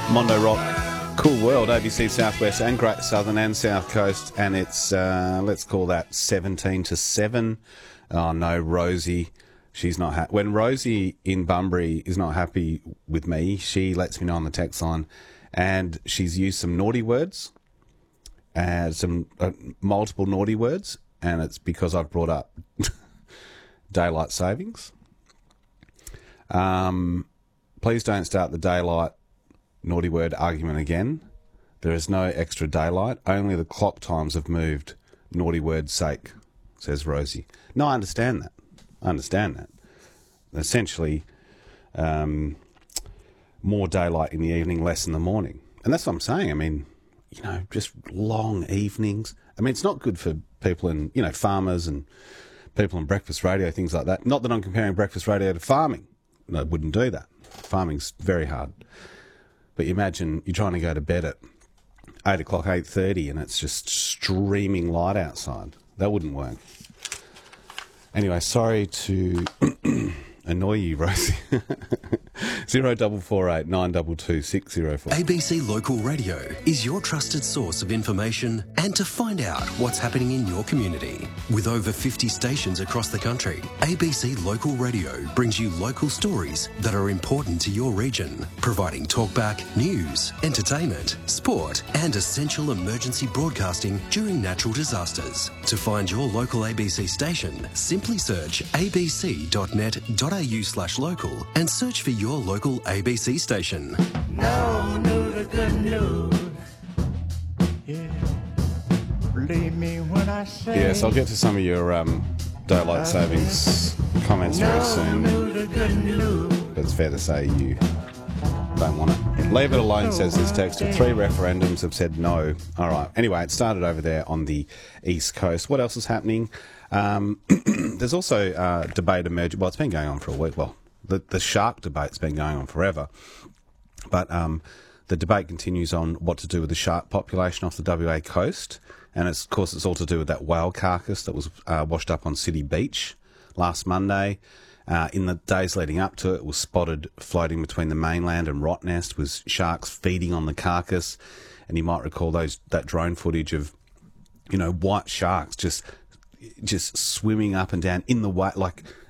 Mondo Rock, Cool World, ABC Southwest and Great Southern and South Coast, and it's, let's call that 17-7. Oh no, Rosie, she's not happy. When Rosie in Bunbury is not happy with me, she lets me know on the text line, and she's used some naughty words, some multiple naughty words, and it's because I've brought up daylight savings. Please don't start the daylight naughty word argument again. There is no extra daylight. Only the clock times have moved. Naughty word's sake, says Rosie. No, I understand that. Essentially, more daylight in the evening, less in the morning. And that's what I'm saying. I mean, you know, just long evenings. I mean, it's not good for people in, you know, farmers and people on breakfast radio, things like that. Not that I'm comparing breakfast radio to farming. No, I wouldn't do that. Farming's very hard. But you imagine you're trying to go to bed at 8 o'clock, 8:30, and it's just streaming light outside. That wouldn't work. Anyway, sorry to annoy you, Rosie. 0448 922 604. ABC Local Radio is your trusted source of information and to find out what's happening in your community. With over 50 stations across the country, ABC Local Radio brings you local stories that are important to your region, providing talkback, news, entertainment, sport, and essential emergency broadcasting during natural disasters. To find your local ABC station, simply search abc.net.au/local and search for your local ABC station. No news, the good news. Yeah. Believe me when I say. Yes, I'll get to some of your daylight savings comments very soon. But it's fair to say you don't want it. Leave it alone, says this texter. 3 referendums have said no. All right. Anyway, it started over there on the East Coast. What else is happening? There's also debate emerging. Well, it's been going on for a week. Well, the shark debate's been going on forever. But the debate continues on what to do with the shark population off the WA coast. And, of course, it's all to do with that whale carcass that was washed up on City Beach last Monday. In the days leading up to it, it was spotted floating between the mainland and Rottnest with sharks feeding on the carcass. And you might recall that drone footage of, you know, white sharks just swimming up and down in the way, like